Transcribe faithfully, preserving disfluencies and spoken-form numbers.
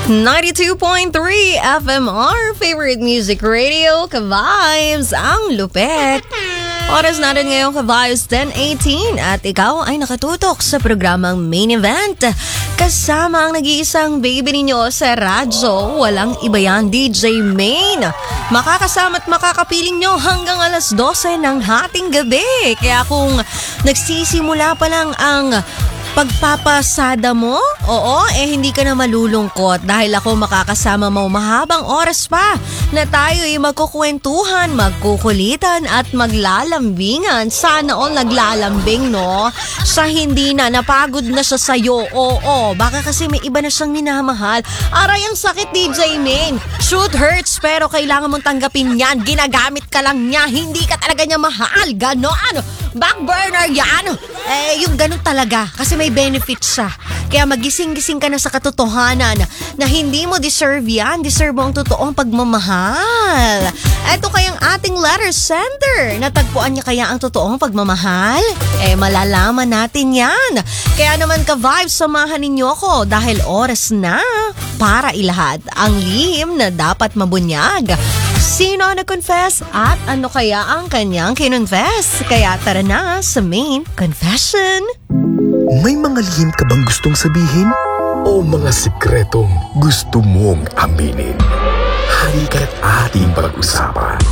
ninety-two point three F M R, favorite music radio, Ka-Vibes, ang lupet. Oras natin ngayon, Ka-Vibes, ten eighteen at ikaw ay nakatutok sa programang Main Event. Kasama ang nag-iisang baby ninyo sa radyo, walang iba yan, D J Main. Makakasama at makakapiling nyo hanggang alas dose ng hating gabi. Kaya kung nagsisimula pa lang ang pagpapasada mo, oo, eh hindi ka na malulungkot dahil ako makakasama mo mahabang oras pa na tayo ay magkukwentuhan, magkukulitan at maglalambingan. Sana all naglalambing, no? Sa hindi na, napagod na siya sa'yo, oo, baka kasi may iba na siyang minamahal. Aray, ang sakit, D J Main. Shoot hurts, pero kailangan mong tanggapin yan. Ginagamit ka lang niya, hindi ka talaga niya mahal. Ganon. Backburner yan. Eh, yung ganon talaga. Kasi may benefits siya. Kaya magising-gising ka na sa katotohanan na hindi mo deserve yan. Deserve mo ang totoong pagmamahal. Eto kayang ating letter sender. Natagpuan niya kaya ang totoong pagmamahal? Eh, malalaman natin yan. Kaya naman, Ka-Vibes, samahan ninyo ko dahil oras na para ilahad ang lihim na dapat mabunyag. Sino nag-confess at ano kaya ang kanyang kinonfess? Kaya tara na sa main confession. May mga lihim ka bang gustong sabihin? O mga sikretong gusto mong aminin? Halika't ating pag-usapan